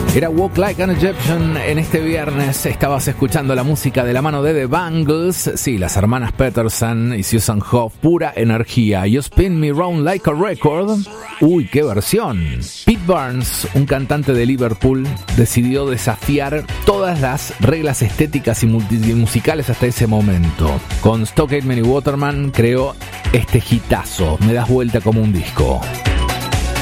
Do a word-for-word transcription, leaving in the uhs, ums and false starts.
Era Walk Like an Egyptian. En este viernes estabas escuchando la música de la mano de The Bangles. Sí, las hermanas Peterson y Susan Hoff, pura energía. You Spin Me Round Like a Record. Uy, qué versión. Pete Burns, un cantante de Liverpool, decidió desafiar todas las reglas estéticas y musicales hasta ese momento. Con Stock Aitken y Waterman creó este hitazo, Me das vuelta como un disco.